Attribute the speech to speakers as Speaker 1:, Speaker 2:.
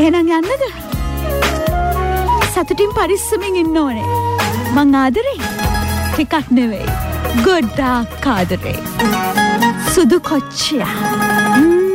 Speaker 1: එහෙනම් යන්නද? සතුටින් පරිස්සමින් ඉන්න ඕනේ. මං ආදරේ. ටිකක් නෙවෙයි. ගොඩාක් ආදරේ. සුදු කොච්චියා.